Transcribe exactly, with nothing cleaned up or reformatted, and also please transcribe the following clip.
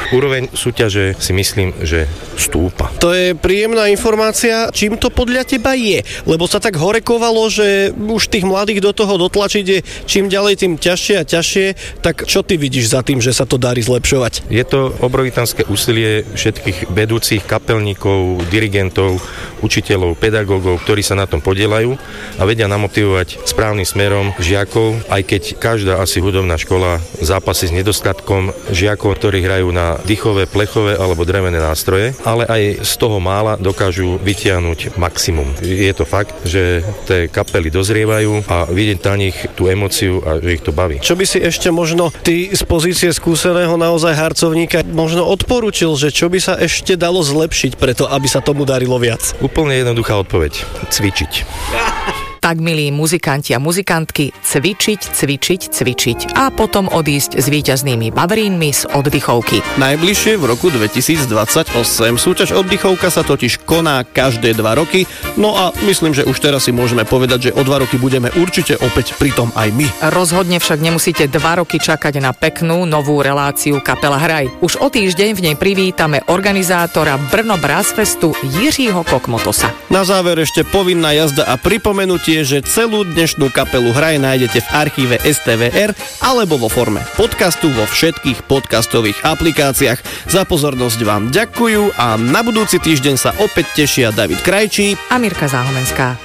úroveň súťaže si myslím, že stúpa. To je príjemná informácia. Čím to podľa teba je? Lebo sa tak horekovalo, že už tých mladých do toho dotlačiť je čím ďalej, tým ťažšie a ťažšie. Tak čo ty vidíš za tým, že sa to darí zlepšovať? Je to obrovitánske úsilie všetkých vedúcich kapelníkov, dirigentov, učiteľov, pedagógov, ktorí sa na tom podieľajú a vedia namotivovať správnym smerom žiakov, aj keď každá asi hudobná škola zápasí s nedostatkom žiakov, ktorí hrajú na dychové, plechové alebo drevené nástroje, ale aj z toho mála dokážu vytiahnuť maximum. Je to fakt, že tie kapely dozrievajú a vidieť na nich tú emóciu a že ich to baví. Čo by si ešte možno ty z pozície skúseného naozaj harcovníka možno odporučil, že čo by sa ešte dalo zlepšiť preto, aby sa tomu darilo viac? Úplne jednoduchá odpoveď. Cvičiť. Tak, milí muzikanti a muzikantky, cvičiť, cvičiť, cvičiť a potom odísť s víťaznými bavrínmi z oddychovky. Najbližšie v roku dvetisícdvadsaťosem. Súťaž oddychovka sa totiž koná každé dva roky, no a myslím, že už teraz si môžeme povedať, že o dva roky budeme určite opäť pri tom aj my. Rozhodne však nemusíte dva roky čakať na peknú novú reláciu Kapela Hraj. Už o týždeň v nej privítame organizátora Brno Brass Festu Jiřího Kokmotosa. Na záver ešte povinná jazda a pripomenutie, že celú dnešnú kapelu Hraj nájdete v archíve es té vé er alebo vo forme podcastu vo všetkých podcastových aplikáciách. Za pozornosť vám ďakujú a na budúci týždeň sa opäť tešia David Krajčí a Mirka Záhomenská.